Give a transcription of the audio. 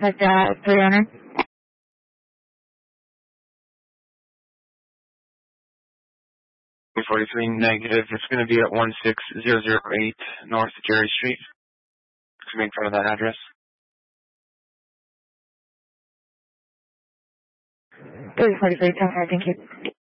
contact 300. 43 negative. It's going to be at 16008 North Jerry Street. It's going to be in front of that address. 343, thank you.